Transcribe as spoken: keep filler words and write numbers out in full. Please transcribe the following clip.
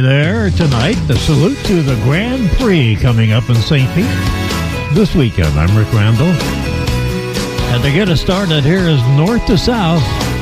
there tonight. The salute to the Grand Prix coming up in Saint Pete this weekend. I'm Rick Randall. And to get us started, here is North to South